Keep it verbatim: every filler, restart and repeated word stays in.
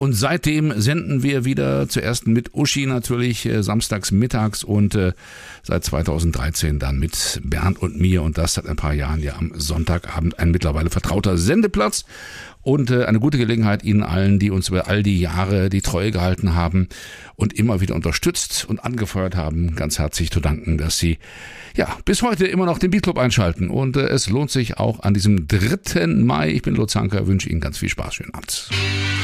Und seitdem senden wir wieder zuerst mit Uschi natürlich äh, samstags mittags und äh, seit zweitausenddreizehn dann mit Bernd und mir und das seit ein paar Jahren ja am Sonntagabend ein mittlerweile vertrauter Sendeplatz und äh, eine gute Gelegenheit Ihnen allen, die uns über all die Jahre die Treue gehalten haben und immer wieder unterstützt und angefeuert haben, ganz herzlich zu danken, dass Sie ja bis heute immer noch den Beatclub einschalten und äh, es lohnt sich auch an diesem dritten Mai. Ich bin Lutz Zanker, wünsche Ihnen ganz viel Spaß, schönen Abend.